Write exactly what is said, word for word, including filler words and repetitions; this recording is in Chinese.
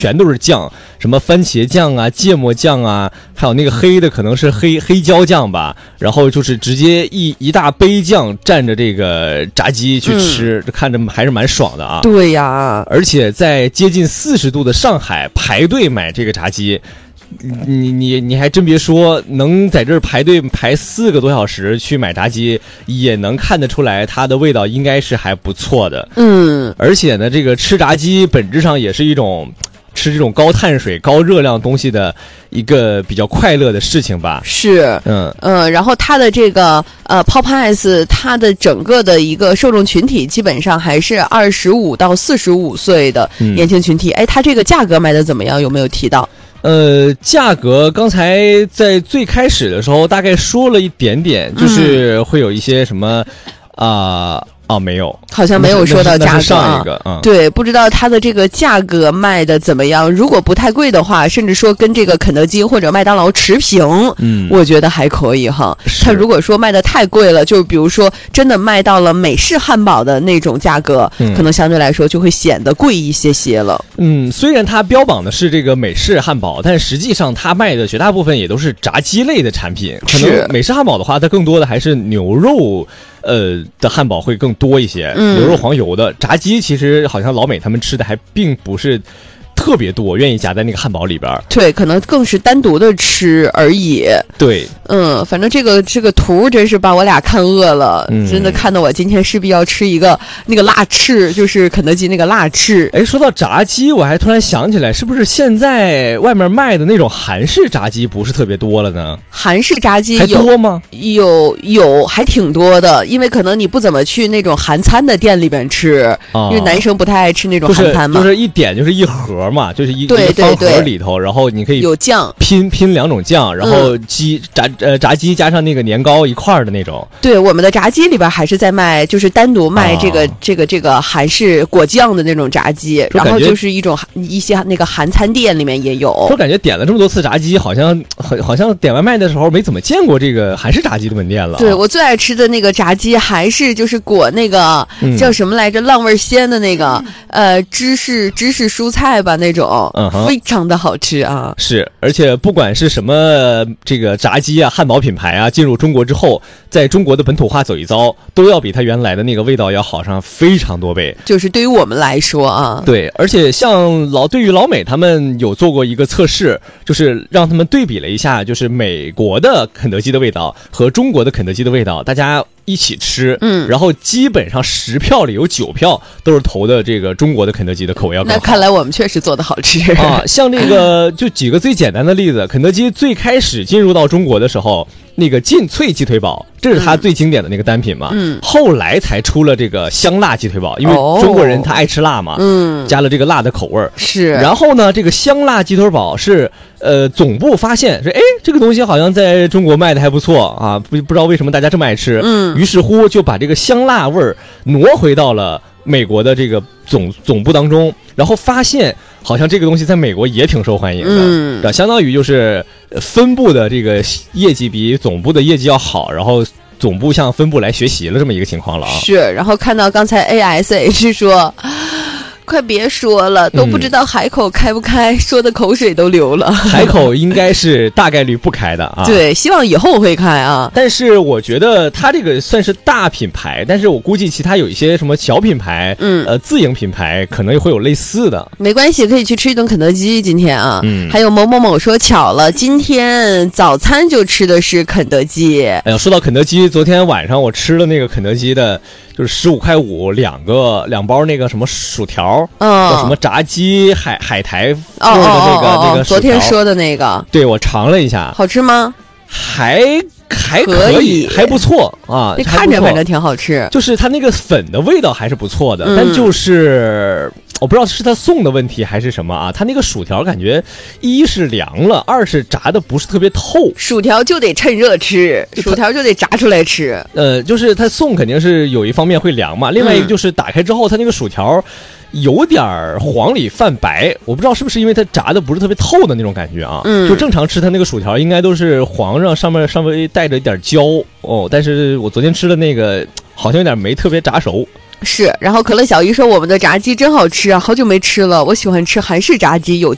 全都是酱，什么番茄酱啊、芥末酱啊，还有那个黑的可能是黑黑椒酱吧，然后就是直接一一大杯酱蘸着这个炸鸡去吃，这、嗯、看着还是蛮爽的啊。 对呀， 而且在接近四十度的上海排队买这个炸鸡。你你你还真别说，能在这儿排队排四个多小时去买炸鸡，也能看得出来它的味道应该是还不错的。 嗯，而且呢，这个吃炸鸡本质上也是一种吃这种高碳水、高热量东西的一个比较快乐的事情吧。 是，嗯嗯，然后它的这个呃 Popeyes， 它的整个的一个受众群体基本上还是二十五到四十五岁的年轻群体。哎、嗯，它这个价格卖的怎么样？有没有提到？ 呃，价格刚才在最开始的时候大概说了一点点，就是会有一些什么啊。呃哦，没有， 好像没有说到价格。 上一个，嗯， 对，不知道它的这个价格卖的怎么样。如果不太贵的话，甚至说跟这个肯德基或者麦当劳持平，嗯，我觉得还可以哈。它如果说卖的太贵了，就比如说真的卖到了美式汉堡的那种价格，嗯，可能相对来说就会显得贵一些些了。 嗯，虽然它标榜的是这个美式汉堡，但实际上它卖的绝大部分也都是炸鸡类的产品。可能美式汉堡的话，它更多的还是牛肉。呃的汉堡会更多一些，嗯，牛肉黄油的炸鸡其实好像老美他们吃的还并不是特别多，愿意夹在那个汉堡里边。 对，可能更是单独的吃而已。 对， 嗯，反正这个这个图真是把我俩看饿了，嗯、真的看得我今天势必要吃一个那个辣翅，就是肯德基那个辣翅。 哎，说到炸鸡，我还突然想起来，是不是现在外面卖的那种韩式炸鸡不是特别多了呢？ 韩式炸鸡还多吗？ 有有还挺多的，因为可能你不怎么去那种韩餐的店里边吃，哦、因为男生不太爱吃那种韩餐嘛。 就是、就是一点就是一盒嘛，就是一对对对一个方盒里头，然后你可以有酱拼拼两种酱，然后鸡、嗯、炸呃炸鸡加上那个年糕一块儿的那种。 对，我们的炸鸡里边还是在卖，就是单独卖这个、哦、这个这个韩式果酱的那种炸鸡，然后就是一种一些那个韩餐店里面也有。 我感觉点了这么多次炸鸡，好像好像点外卖的时候没怎么见过这个韩式炸鸡的门店了。 对，我最爱吃的那个炸鸡还是就是裹那个、嗯、叫什么来着，浪味鲜的那个呃芝士芝士蔬菜吧那种，嗯，非常的好吃啊。 是，而且不管是什么这个炸鸡啊、汉堡品牌啊，进入中国之后，在中国的本土化走一遭，都要比它原来的那个味道要好上非常多倍。 就是对于我们来说啊， 对，而且像老对于老美他们有做过一个测试，就是让他们对比了一下，就是美国的肯德基的味道和中国的肯德基的味道，大家一起吃，嗯，然后基本上十票里有九票都是投的这个中国的肯德基的口味要更好。 那看来我们确实做的好吃啊！像这个就几个最简单的例子，肯德基最开始进入到中国的时候，那个劲脆鸡腿堡，这是它最经典的那个单品嘛，嗯，后来才出了这个香辣鸡腿堡，因为中国人他爱吃辣嘛，嗯，加了这个辣的口味是。 然后呢，这个香辣鸡腿堡是呃总部发现说，哎，这个东西好像在中国卖的还不错啊，不不知道为什么大家这么爱吃，嗯，于是乎就把这个香辣味儿挪回到了美国的这个总总部当中，然后发现好像这个东西在美国也挺受欢迎的，嗯，相当于就是分部的这个业绩比总部的业绩要好，然后总部向分部来学习了这么一个情况了啊。 是，然后看到刚才 A S H 说。快别说了，都不知道海口开不开，嗯、说的口水都流了。 海口应该是大概率不开的啊。 对，希望以后会开啊。 但是我觉得它这个算是大品牌，但是我估计其他有一些什么小品牌，嗯，呃，自营品牌可能会有类似的。 没关系，可以去吃一顿肯德基。今天啊，嗯，还有某某某说巧了，今天早餐就吃的是肯德基。 哎呀，说到肯德基，昨天晚上我吃了那个肯德基的。就是十五块五两个两包那个什么薯条，嗯，叫什么炸鸡海海苔做的那个、哦哦哦、那个昨天说的那个， 对，我尝了一下， 好吃吗？ 还还可以，可以还不错啊， 你看着反正挺好吃， 就是它那个粉的味道还是不错的，嗯、但就是我不知道是他送的问题还是什么啊，他那个薯条感觉一是凉了，二是炸的不是特别透。 薯条就得趁热吃，薯条就得炸出来吃。 呃，就是他送肯定是有一方面会凉嘛，另外一个就是打开之后，他那个薯条有点黄里泛白，我不知道是不是因为它炸的不是特别透的那种感觉啊。嗯，就正常吃它那个薯条应该都是黄上，上面稍微带着一点焦哦，但是我昨天吃的那个好像有点没特别炸熟。 是，然后可乐小姨说我们的炸鸡真好吃啊，好久没吃了，我喜欢吃韩式炸鸡，有